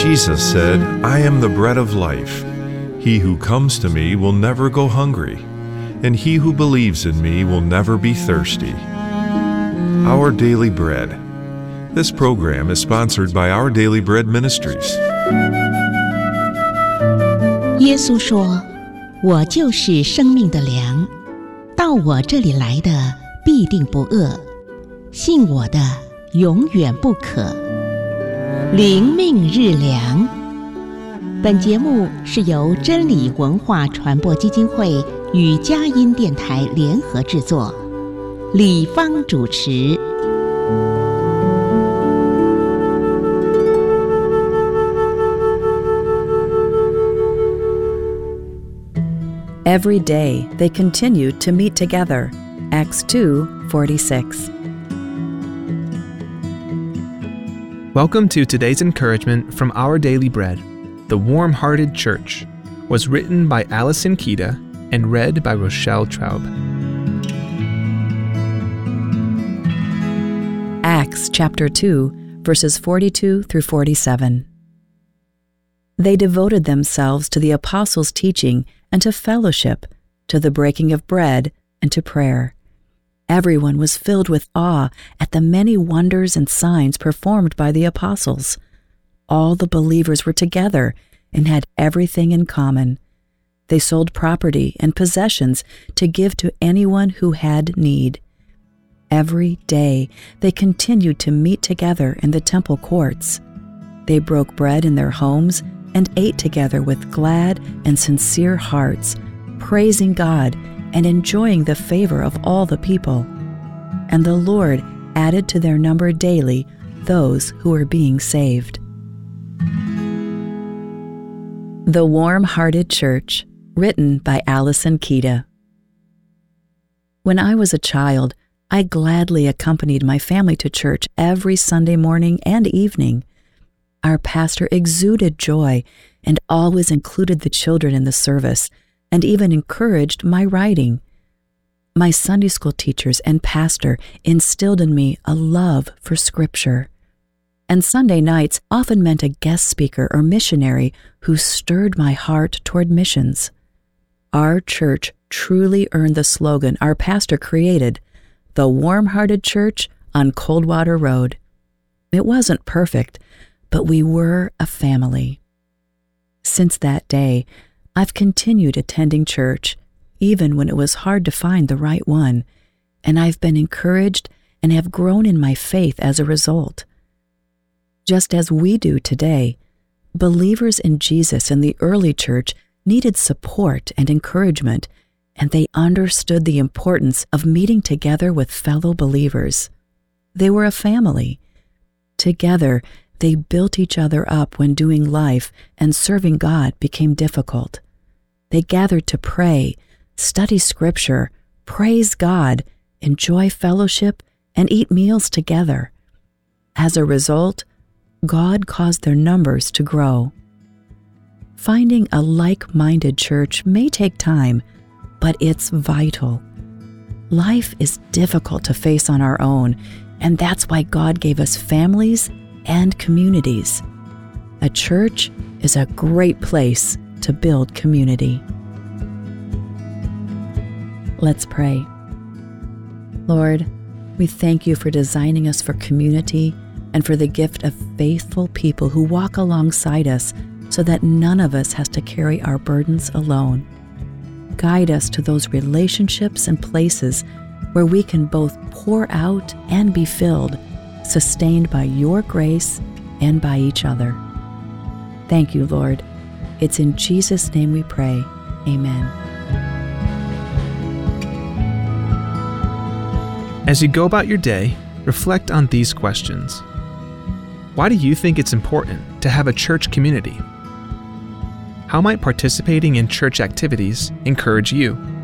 Jesus said, "I am the bread of life. He who comes to me will never go hungry, and he who believes in me will never be thirsty." Our Daily Bread. This program is sponsored by Our Daily Bread Ministries. 耶稣说：“我就是生命的粮，到我这里来的必定不饿，信我的永远不渴。”灵命日粮。本节目是由真理文化传播基金会与佳音电台联合制作，李芳主持。 Every day they continued to meet together. Acts 2:46. Welcome to today's encouragement from Our Daily Bread. The Warm-Hearted Church was written by Allison Kida and read by Rochelle Traub. Acts chapter 2, verses 42 through 47. They devoted themselves to the apostles' teaching and to fellowship, to the breaking of bread and to prayer. Everyone was filled with awe at the many wonders and signs performed by the apostles. All the believers were together and had everything in common. They sold property and possessions to give to anyone who had need. Every day they continued to meet together in the temple courts. They broke bread in their homes and ate together with glad and sincere hearts, praising God and enjoying the favor of all the people. And the Lord added to their number daily those who were being saved. The Warm-Hearted Church, written by Allison Kida. When I was a child, I gladly accompanied my family to church every Sunday morning and evening. Our pastor exuded joy and always included the children in the service and even encouraged my writing. My Sunday school teachers and pastor instilled in me a love for Scripture. And Sunday nights often meant a guest speaker or missionary who stirred my heart toward missions. Our church truly earned the slogan our pastor created, the Warm-Hearted Church on Coldwater Road. It wasn't perfect, but we were a family. Since that day, I've continued attending church, even when it was hard to find the right one, and I've been encouraged and have grown in my faith as a result. Just as we do today, believers in Jesus in the early church needed support and encouragement, and they understood the importance of meeting together with fellow believers. They were a family. Together, they built each other up when doing life and serving God became difficult. They gathered to pray, study Scripture, praise God, enjoy fellowship, and eat meals together. As a result, God caused their numbers to grow. Finding a like-minded church may take time, but it's vital. Life is difficult to face on our own, and that's why God gave us families and communities. A church is a great place to build community. Let's pray. Lord, we thank you for designing us for community and for the gift of faithful people who walk alongside us so that none of us has to carry our burdens alone. Guide us to those relationships and places where we can both pour out and be filled, sustained by your grace and by each other. Thank you, Lord. It's in Jesus' name we pray. Amen. As you go about your day, reflect on these questions. Why do you think it's important to have a church community? How might participating in church activities encourage you?